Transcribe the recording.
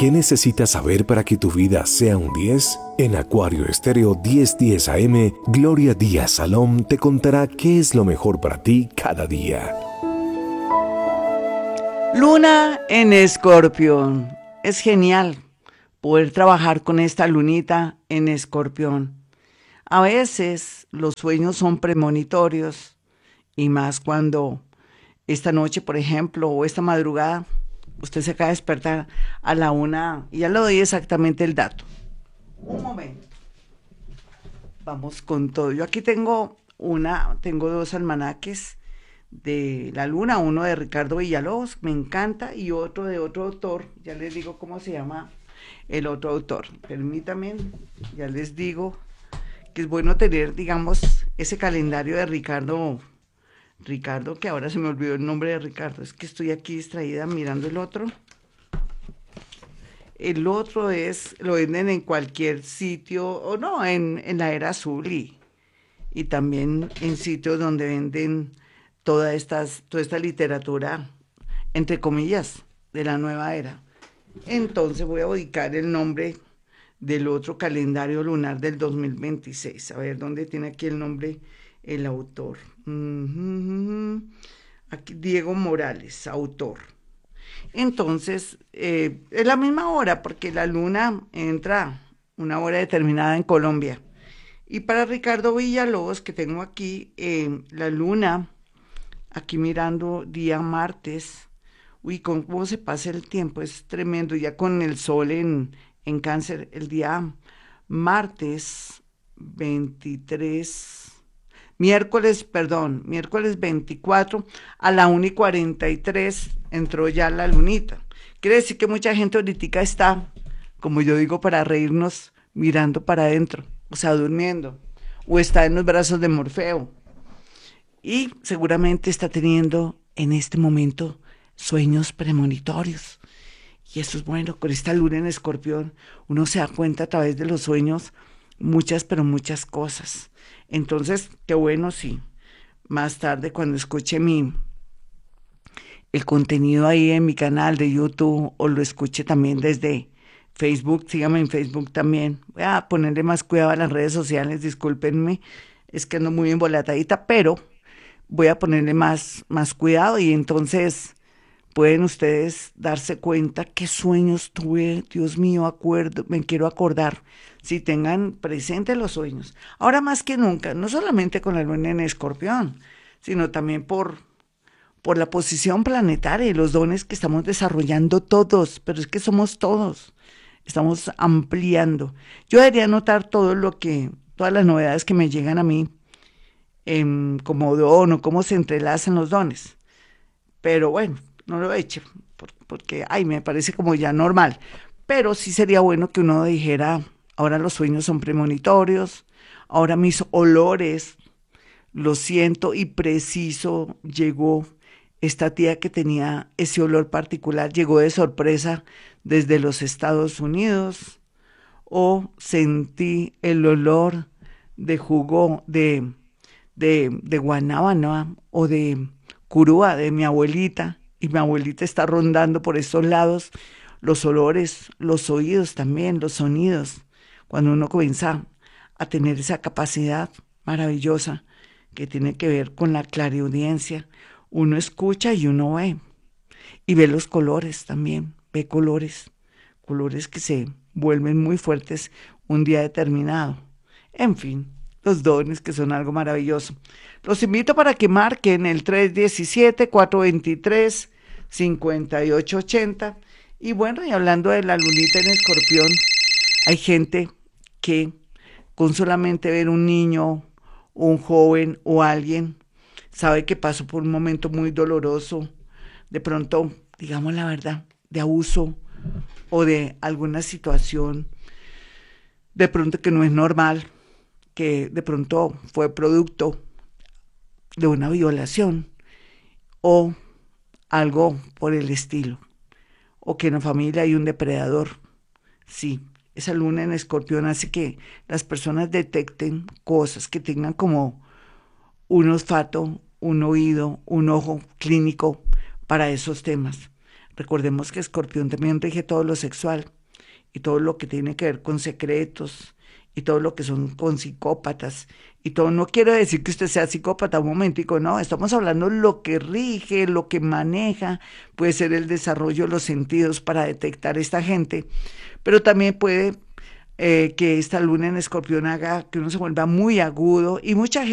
¿Qué necesitas saber para que tu vida sea un 10? En Acuario Estéreo 1010 AM, Gloria Díaz Salom te contará qué es lo mejor para ti cada día. Luna en Escorpión. Es genial poder trabajar con esta lunita en Escorpión. A veces los sueños son premonitorios y más cuando esta noche, por ejemplo, o esta madrugada, usted se acaba de despertar a la 1 y ya le doy exactamente el dato. Un momento. Vamos con todo. Yo aquí tengo dos almanaques de la luna, uno de Ricardo Villalobos, me encanta, y otro de otro autor, ya les digo cómo se llama el otro autor. Permítanme, ya les digo que es bueno tener, digamos, ese calendario de Ricardo, que ahora se me olvidó el nombre de Ricardo, es que estoy aquí distraída mirando el otro. El otro lo venden en cualquier sitio, o no, en la Era Azul y también en sitios donde venden toda esta literatura, entre comillas, de la nueva era. Entonces voy a ubicar el nombre del otro calendario lunar del 2026. A ver, ¿dónde tiene aquí el nombre el autor? Aquí, Diego Morales, autor. Entonces, es la misma hora porque la luna entra una hora determinada en Colombia. Y para Ricardo Villalobos, que tengo aquí, la luna, aquí mirando día martes, uy, cómo se pasa el tiempo, es tremendo, ya con el sol en Cáncer, el día martes 23, miércoles 24 a la 1:43 entró ya la lunita. Quiere decir que mucha gente ahorita está, como yo digo, para reírnos, mirando para adentro, o sea, durmiendo, o está en los brazos de Morfeo, y seguramente está teniendo en este momento sueños premonitorios. Y eso es bueno, con esta luna en Escorpión, uno se da cuenta a través de los sueños muchas, pero muchas cosas. Entonces, qué bueno si más tarde cuando escuche el contenido ahí en mi canal de YouTube o lo escuche también desde Facebook, síganme en Facebook también. Voy a ponerle más cuidado a las redes sociales, discúlpenme, es que ando muy embolatadita, pero voy a ponerle más cuidado y entonces pueden ustedes darse cuenta qué sueños tuve. Dios mío, me quiero acordar, si tengan presentes los sueños. Ahora más que nunca, no solamente con la luna en Escorpión, sino también por la posición planetaria y los dones que estamos desarrollando todos, pero es que somos todos, estamos ampliando. Yo debería anotar todas las novedades que me llegan a mí, como don o cómo se entrelazan los dones. Pero bueno, no lo he hecho porque, ay, me parece como ya normal. Pero sí sería bueno que uno dijera, ahora los sueños son premonitorios, ahora mis olores, lo siento y preciso, llegó esta tía que tenía ese olor particular, llegó de sorpresa desde los Estados Unidos, o sentí el olor de jugo de guanábana o de curúa de mi abuelita, y mi abuelita está rondando por estos lados, los olores, los oídos también, los sonidos, cuando uno comienza a tener esa capacidad maravillosa que tiene que ver con la clariaudiencia, uno escucha y uno ve, y ve los colores también, ve colores que se vuelven muy fuertes un día determinado. En fin, los dones que son algo maravilloso. Los invito para que marquen el 317-423-5880. Y bueno, y hablando de la lunita en Escorpión, hay gente que con solamente ver un niño, un joven o alguien, sabe que pasó por un momento muy doloroso, de pronto, digamos la verdad, de abuso o de alguna situación, de pronto que no es normal, que de pronto fue producto de una violación o algo por el estilo, o que en la familia hay un depredador. Sí, esa luna en Escorpión hace que las personas detecten cosas, que tengan como un olfato, un oído, un ojo clínico para esos temas. Recordemos que Escorpión también rige todo lo sexual y todo lo que tiene que ver con secretos y todo lo que son con psicópatas y todo. No quiero decir que usted sea psicópata, un momentico, no, estamos hablando lo que rige, lo que maneja, puede ser el desarrollo de los sentidos para detectar esta gente, pero también puede que esta luna en Escorpión haga que uno se vuelva muy agudo y mucha gente